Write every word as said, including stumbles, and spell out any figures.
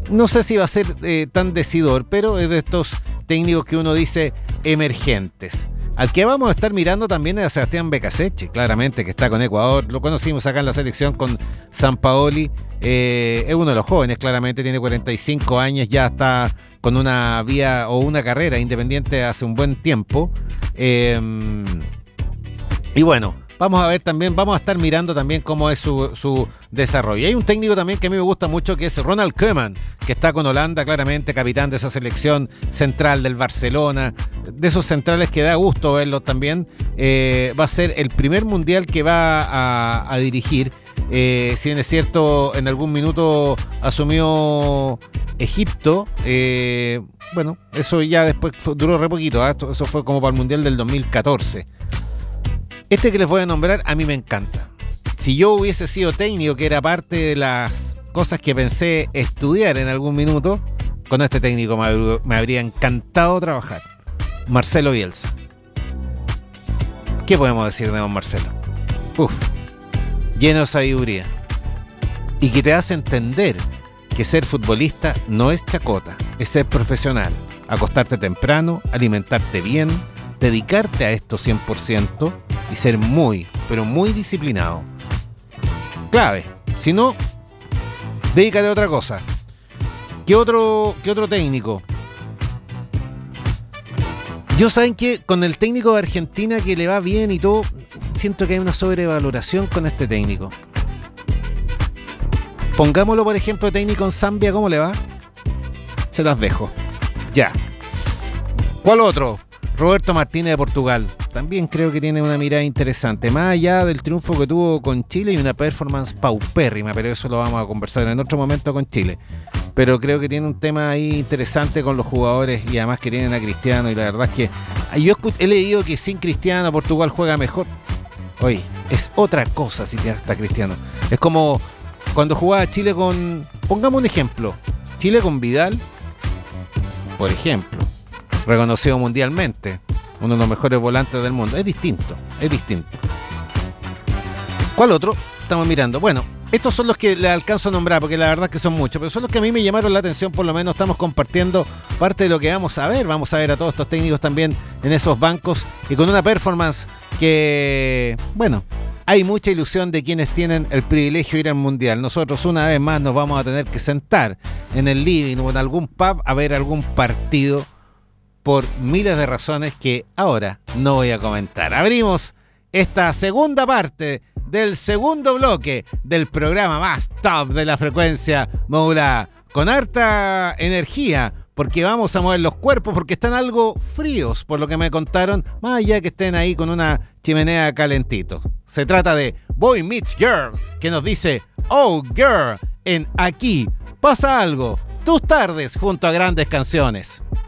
no sé si va a ser eh, tan decidor, pero es de estos técnicos que uno dice emergentes. Al que vamos a estar mirando también es a Sebastián Becasecche, claramente, que está con Ecuador. Lo conocimos acá en la selección con Sampaoli. Eh, es uno de los jóvenes, claramente, tiene cuarenta y cinco años, ya está con una vía o una carrera independiente hace un buen tiempo. Eh, y bueno, vamos a ver también, vamos a estar mirando también cómo es su, su desarrollo. Hay un técnico también que a mí me gusta mucho, que es Ronald Koeman, que está con Holanda, claramente, capitán de esa selección central del Barcelona, de esos centrales que da gusto verlos también. Eh, va a ser el primer mundial que va a, a dirigir. Eh, si bien es cierto, en algún minuto asumió Egipto, eh, bueno, eso ya después fue, duró re poquito, ¿eh? Eso fue como para el mundial del dos mil catorce. Este que les voy a nombrar a mí me encanta. Si yo hubiese sido técnico, que era parte de las cosas que pensé estudiar en algún minuto, con este técnico me, me habría encantado trabajar. Marcelo Bielsa. ¿Qué podemos decir de don Marcelo? Uf, lleno de sabiduría. Y que te hace entender que ser futbolista no es chacota, es ser profesional. Acostarte temprano, alimentarte bien, dedicarte a esto cien por ciento y ser muy, pero muy disciplinado. Clave. Si no, dedícate a otra cosa. ¿Qué otro, qué otro técnico? Yo, saben que con el técnico de Argentina que le va bien y todo, siento que hay una sobrevaloración con este técnico. Pongámoslo, por ejemplo, técnico en Zambia, ¿cómo le va? Se las dejo. Ya. ¿Cuál otro? Roberto Martínez de Portugal. También creo que tiene una mirada interesante. Más allá del triunfo que tuvo con Chile y una performance paupérrima, pero eso lo vamos a conversar en otro momento con Chile. Pero creo que tiene un tema ahí interesante con los jugadores y además que tienen a Cristiano. Y la verdad es que yo he leído que sin Cristiano Portugal juega mejor. Oye, es otra cosa si está Cristiano. Es como cuando jugaba Chile con... Pongamos un ejemplo. Chile con Vidal, por ejemplo, reconocido mundialmente, uno de los mejores volantes del mundo. Es distinto, es distinto. ¿Cuál otro? Estamos mirando. Bueno, estos son los que le alcanzo a nombrar, porque la verdad es que son muchos, pero son los que a mí me llamaron la atención. Por lo menos estamos compartiendo parte de lo que vamos a ver. Vamos a ver a todos estos técnicos también en esos bancos y con una performance que, bueno, hay mucha ilusión de quienes tienen el privilegio de ir al Mundial. Nosotros una vez más nos vamos a tener que sentar en el living o en algún pub a ver algún partido por miles de razones que ahora no voy a comentar. Abrimos esta segunda parte del segundo bloque del programa más top de la frecuencia modulada, con harta energía, porque vamos a mover los cuerpos, porque están algo fríos, por lo que me contaron, más allá que estén ahí con una chimenea calentito. Se trata de Boy Meets Girl, que nos dice, oh girl, en Aquí pasa algo, tus tardes junto a grandes canciones.